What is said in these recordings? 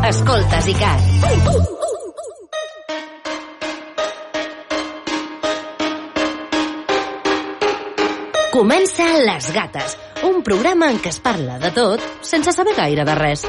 Escoltes ICAT. Comença Les Gates, un programa en què es parla de tot sense saber gaire de res.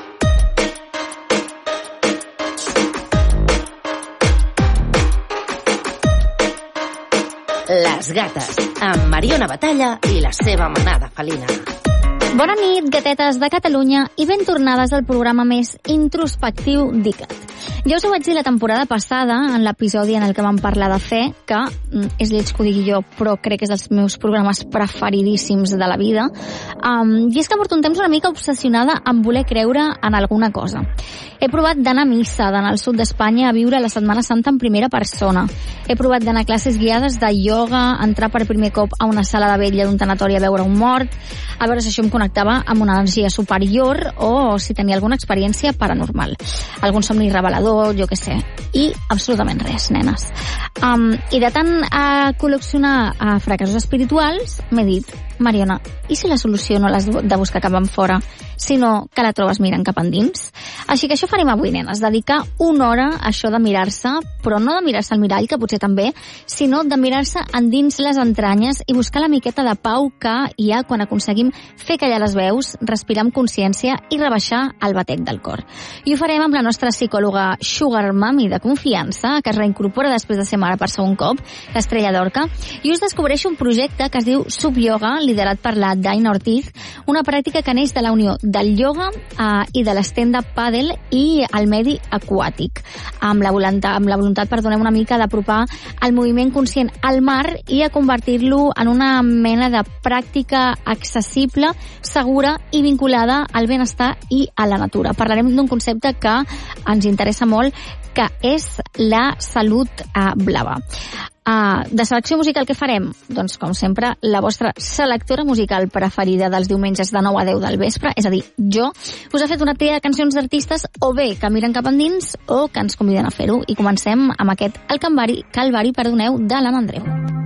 Les Gates, amb Mariona Batalla i la seva manada felina. Bona nit, gatetes de Catalunya, i ben tornades al programa més introspectiu d'ICAT. Ja us ho vaig dir la temporada passada, en l'episodi en el que vam parlar de fe, que és lleig que ho digui jo, però crec que és dels meus programes preferidíssims de la vida. I és que porto un temps una mica obsessionada amb voler creure en alguna cosa. He provat d'anar a missa, d'anar al sud d'Espanya a viure la Setmana Santa en primera persona. He provat d'anar a classes guiades de ioga, entrar per primer cop a una sala de vetlla d'un tanatori a veure un mort, a veure si això em connectava amb una energia superior o si tenia alguna experiència paranormal. Algun somni revelador, jo què sé. I absolutament res, nenes. I de tant col·leccionar fracassos espirituals, m'he dit, Mariona, i si la solució no l'has de buscar cap enfora, sinó que la trobes mirant cap endins? Així que això farem avui, nenes, dedicar una hora a això de mirar-se, però no de mirar-se al mirall, que potser també, sinó de mirar-se endins les entranyes i buscar la miqueta de pau que hi ha quan aconseguim fer callar les veus, respirar amb consciència i rebaixar el batec del cor. I ho farem amb la nostra psicòloga Sugar Mami de confiança, que es reincorpora després de ser mare per segon cop, l'Estrella d'Orca, i us descobreixo un projecte que es diu Subyoga, liderat per la Daina Ortiz, una pràctica que neix de la unió del ioga i de l'stand-up paddle i el medi aquàtic, amb la voluntat una mica d'apropar el moviment conscient al mar i a convertir-lo en una mena de pràctica accessible, segura i vinculada al benestar i a la natura. Parlarem d'un concepte que ens interessa molt, que és la salut blava. De selecció musical, què farem? Doncs, com sempre, la vostra selectora musical preferida dels diumenges de 9 a 10 del vespre, és a dir, jo, us ha fet una tria de cançons d'artistes o bé que miren cap endins o que ens conviden a fer-ho. I comencem amb aquest El Calvari, de l'Anna Andreu.